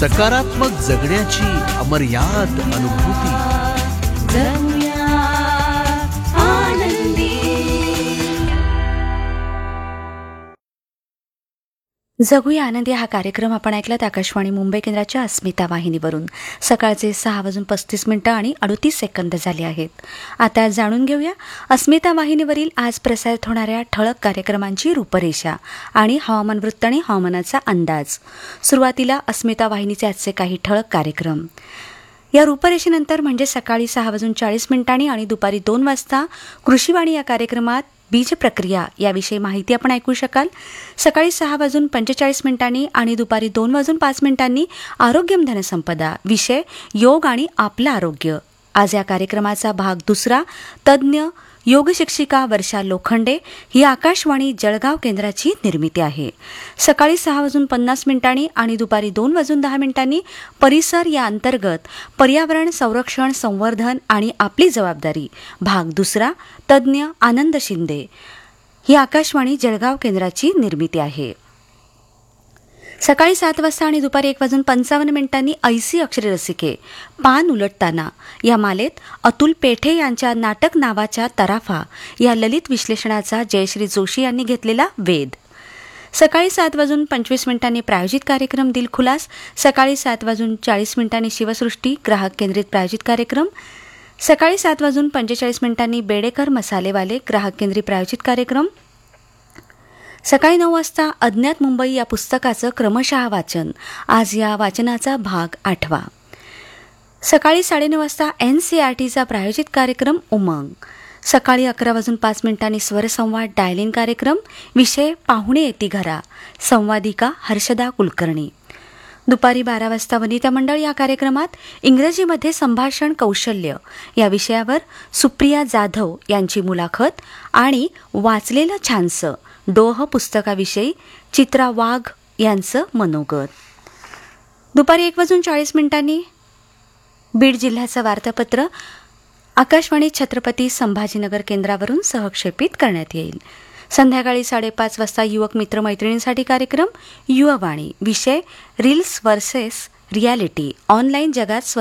सकारात्मक जगण्याची अमर्याद अनुभूती. जगूया आनंदी. जगूया आनंदी हा कार्यक्रम आपण ऐकलात आकाशवाणी मुंबई केंद्राच्या अस्मिता वाहिनीवरून. सकाळचे 6:35 आणि 38 सेकंद झाले आहेत. आता जाणून घेऊया अस्मिता वाहिनीवरील आज प्रसारित होणाऱ्या ठळक कार्यक्रमांची रूपरेषा आणि हवामान वृत्त आणि हवामानाचा अंदाज. सुरुवातीला अस्मिता वाहिनीचे आजचे काही ठळक कार्यक्रम. या रूपरेषेनंतर म्हणजे सकाळी 6:40 आणि दुपारी 2 वाजता कृषीवाणी या कार्यक्रमात बीज प्रक्रिया याविषयी माहिती आपण ऐकू शकाल. सकाळी 6:45 आणि दुपारी 2:05 आरोग्यम धनसंपदा विषय योग आणि आपलं आरोग्य. आज या कार्यक्रमाचा भाग दुसरा. तज्ज्ञ योग शिक्षिका वर्षा लोखंडे ही आकाशवाणी जळगाव केंद्राची निर्मिती आहे. सकाळी 6:50 आणि दुपारी 2:10 परिसर या अंतर्गत पर्यावरण संरक्षण संवर्धन आणि आपली जबाबदारी भाग दुसरा. तज्ज्ञ आनंद शिंदे ही आकाशवाणी जळगाव केंद्राची निर्मिती आहे. सकाळी 7 वाजता आणि दुपारी 1:55 ऐसी अक्षरे रसिके पान उलटताना या मालेत अतुल पेठे यांच्या नाटक नावाच्या तराफा या ललित विश्लेषणाचा जयश्री जोशी यांनी घेतलेला वेध. सकाळी 7:25 प्रायोजित कार्यक्रम दिलखुलास. सकाळी 7:40 शिवसृष्टी ग्राहक केंद्रित प्रायोजित कार्यक्रम. सकाळी 7:45 बेडेकर मसालेवाले ग्राहक केंद्रित प्रायोजित कार्यक्रम. सकाळी 9 वाजता अज्ञात मुंबई या पुस्तकाचं क्रमशः वाचन. आज या वाचनाचा भाग 8वा. सकाळी 9:30 वाजता NCERTचा प्रायोजित कार्यक्रम उमंग. सकाळी 11:05 स्वरसंवाद डायलिन कार्यक्रम. विषय पाहुणे येती घरा. संवादिका हर्षदा कुलकर्णी. दुपारी 12 वाजता वनिता मंडळ या कार्यक्रमात इंग्रजीमध्ये संभाषण कौशल्य या विषयावर सुप्रिया जाधव यांची मुलाखत आणि वाचलेलं छानसं डोह पुस्तकाविषयी चित्रा वाघ यांचं मनोगत. दुपारी 1:40 बीड जिल्ह्याचं वार्तापत्र आकाशवाणी छत्रपती संभाजीनगर केंद्रावरून सहक्षेपित करण्यात येईल. संध्याकाळी 5:30 वाजता युवक मित्र मैत्रिणींसाठी कार्यक्रम युवावाणी. विषय रील्स वर्सेस रियालिटी ऑनलाईन जगात